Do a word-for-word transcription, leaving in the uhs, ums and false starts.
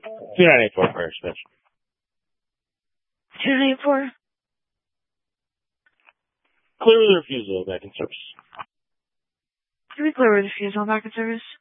two nine eight four, fire Smith. two nine eight four. Clear with the refusal, back in service. Can we clear with refusal back in service?